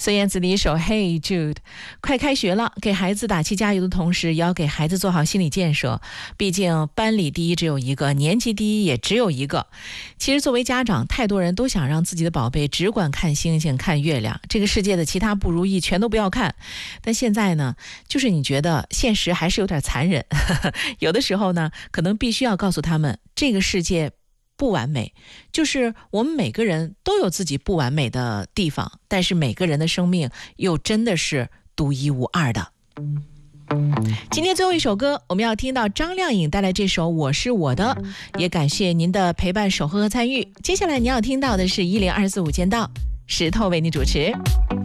孙燕姿的一首 Hey Jude。 快开学了，给孩子打气加油的同时，也要给孩子做好心理建设。毕竟班里第一只有一个，年级第一也只有一个。其实作为家长，太多人都想让自己的宝贝只管看星星看月亮，这个世界的其他不如意全都不要看。但现在呢，就是你觉得现实还是有点残忍有的时候呢，可能必须要告诉他们，这个世界不完美，就是我们每个人都有自己不完美的地方，但是每个人的生命又真的是独一无二的。今天最后一首歌，我们要听到张靓颖带来这首《我是我的》，也感谢您的陪伴、守候和参与。接下来您要听到的是1024午间到，石头为你主持。